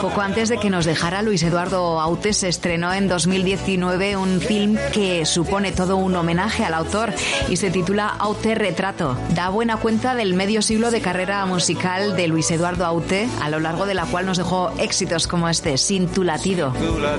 Poco antes de que nos dejara Luis Eduardo Aute, se estrenó en 2019 un film que supone todo un homenaje al autor y se titula Aute Retrato. Da buena cuenta del medio siglo de carrera musical de Luis Eduardo Aute, a lo largo de la cual nos dejó éxitos como este, Sin tu latido.